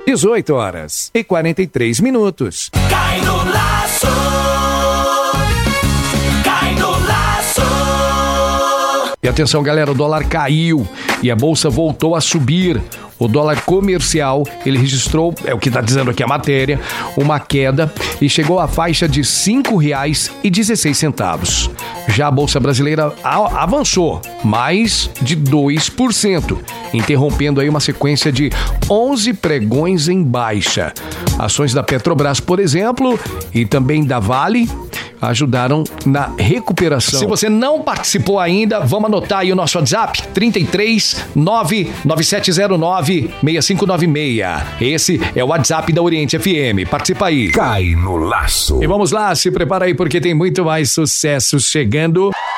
18h43. Cai no laço. Cai no laço. E atenção, galera, o dólar caiu e a bolsa voltou a subir. O dólar comercial, ele registrou, é o que está dizendo aqui a matéria, uma queda e chegou à faixa de R$ 5,16. Já a Bolsa Brasileira avançou mais de 2%, interrompendo aí uma sequência de 11 pregões em baixa. Ações da Petrobras, por exemplo, e também da Vale, ajudaram na recuperação. Se você não participou ainda, vamos anotar aí o nosso WhatsApp, 33-99709-6596. Esse é o WhatsApp da Oriente FM. Participa aí. Cai no laço. E vamos lá, se prepara aí porque tem muito mais sucesso chegando.